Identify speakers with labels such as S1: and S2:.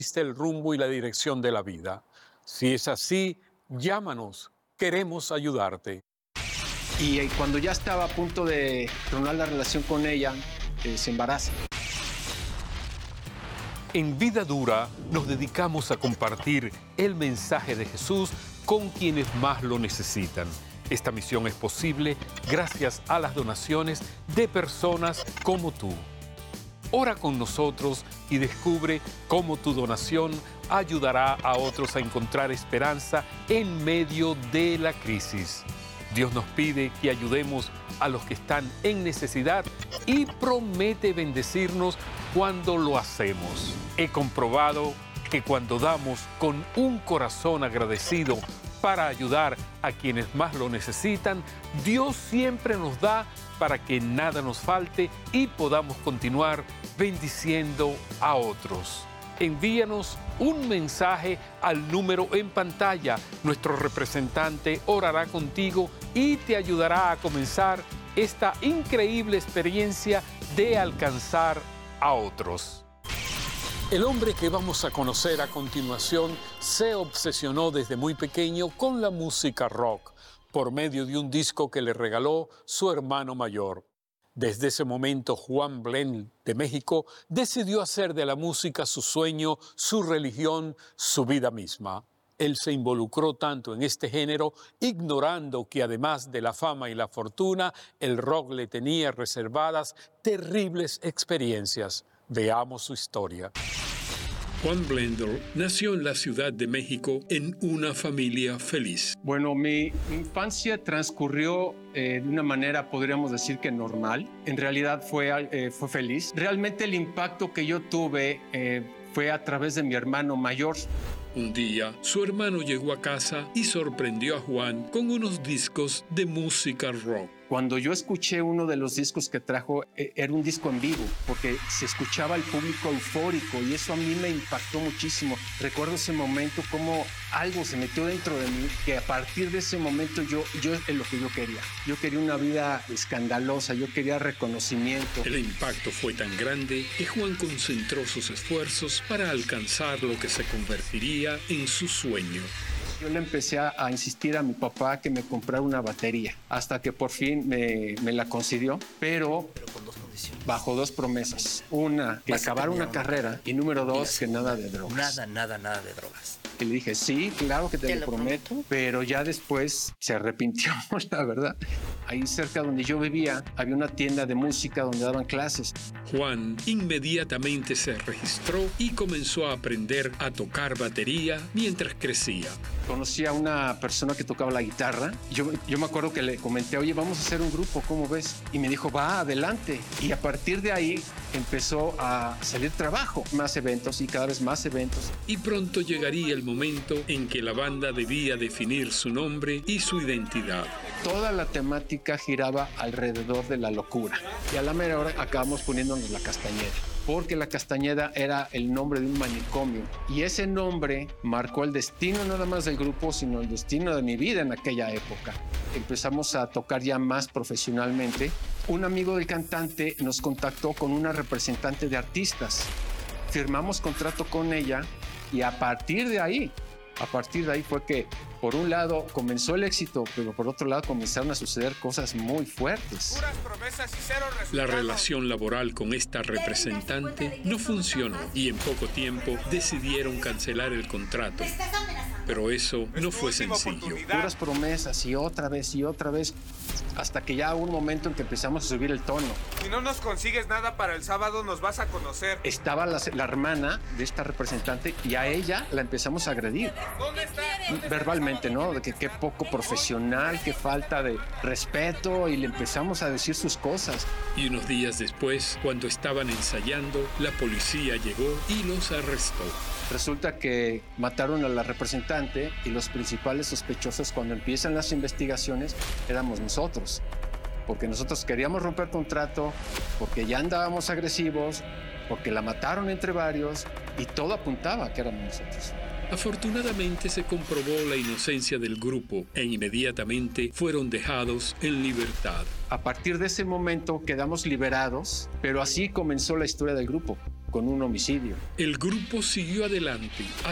S1: el rumbo y la dirección de la vida. Si es así, llámanos. Queremos ayudarte.
S2: Y cuando ya estaba a punto de tronar la relación con ella, se embaraza.
S1: En Vida Dura nos dedicamos a compartir el mensaje de Jesús con quienes más lo necesitan. Esta misión es posible gracias a las donaciones de personas como tú. Ora con nosotros y descubre cómo tu donación ayudará a otros a encontrar esperanza en medio de la crisis. Dios nos pide que ayudemos a los que están en necesidad y promete bendecirnos cuando lo hacemos. He comprobado que cuando damos con un corazón agradecido para ayudar a quienes más lo necesitan, Dios siempre nos da para que nada nos falte y podamos continuar bendiciendo a otros. Envíanos un mensaje al número en pantalla. Nuestro representante orará contigo y te ayudará a comenzar esta increíble experiencia de alcanzar a otros. El hombre que vamos a conocer a continuación se obsesionó desde muy pequeño con la música rock por medio de un disco que le regaló su hermano mayor. Desde ese momento, Juan Blend, de México, decidió hacer de la música su sueño, su religión, su vida misma. Él se involucró tanto en este género, ignorando que además de la fama y la fortuna, el rock le tenía reservadas terribles experiencias. Veamos su historia.
S3: Juan Blendl nació en la Ciudad de México en una familia feliz.
S2: Bueno, mi infancia transcurrió de una manera, podríamos decir que normal. En realidad fue feliz. Realmente el impacto que yo tuve fue a través de mi hermano mayor.
S3: Un día, su hermano llegó a casa y sorprendió a Juan con unos discos de música rock.
S2: Cuando yo escuché uno de los discos que trajo, era un disco en vivo, porque se escuchaba el público eufórico y eso a mí me impactó muchísimo. Recuerdo ese momento, como algo se metió dentro de mí, que a partir de ese momento yo es lo que yo quería. Yo quería una vida escandalosa, yo quería reconocimiento.
S3: El impacto fue tan grande que Juan concentró sus esfuerzos para alcanzar lo que se convertiría en su sueño.
S2: Yo le empecé a insistir a mi papá que me comprara una batería, hasta que por fin me la concedió, pero
S4: con dos condiciones.
S2: Bajo dos promesas. Una, que acabar una carrera, y número dos, que nada de drogas.
S4: Nada de drogas.
S2: Y le dije, sí, claro que te lo prometo, pero ya después se arrepintió, la verdad. Ahí cerca donde yo vivía había una tienda de música donde daban clases.
S3: Juan inmediatamente se registró y comenzó a aprender a tocar batería mientras crecía.
S2: Conocí a una persona que tocaba la guitarra. Yo me acuerdo que le comenté, oye, vamos a hacer un grupo, ¿cómo ves? Y me dijo, va, adelante. Y a partir de ahí empezó a salir trabajo, más eventos y cada vez más eventos.
S3: Y pronto llegaría el momento en que la banda debía definir su nombre y su identidad.
S2: Toda la temática giraba alrededor de la locura. Y a la mera hora acabamos poniéndonos La Castañeda, porque La Castañeda era el nombre de un manicomio. Y ese nombre marcó el destino no nada más del grupo, sino el destino de mi vida en aquella época. Empezamos a tocar ya más profesionalmente. Un amigo del cantante nos contactó con una representante de artistas. Firmamos contrato con ella y a partir de ahí fue que, por un lado, comenzó el éxito, pero por otro lado comenzaron a suceder cosas muy fuertes.
S5: Puras promesas y cero resultados.
S3: La relación laboral con esta representante no funcionó y en poco tiempo decidieron cancelar el contrato. Pero eso no fue sencillo.
S2: Puras promesas y otra vez, hasta que ya hubo un momento en que empezamos a subir el tono.
S5: Si no nos consigues nada para el sábado, nos vas a conocer.
S2: Estaba la hermana de esta representante y a ella la empezamos a agredir.
S5: ¿Dónde está?
S2: Verbalmente, ¿no? De que qué poco profesional, qué falta de respeto, y le empezamos a decir sus cosas.
S3: Y unos días después, cuando estaban ensayando, la policía llegó y los arrestó.
S2: Resulta que mataron a la representante y los principales sospechosos cuando empiezan las investigaciones éramos nosotros. Porque nosotros queríamos romper contrato, porque ya andábamos agresivos, porque la mataron entre varios y todo apuntaba a que éramos nosotros.
S3: Afortunadamente se comprobó la inocencia del grupo e inmediatamente fueron dejados en libertad.
S2: A partir de ese momento quedamos liberados, pero así comenzó la historia del grupo. con un homicidio.
S3: El grupo siguió adelante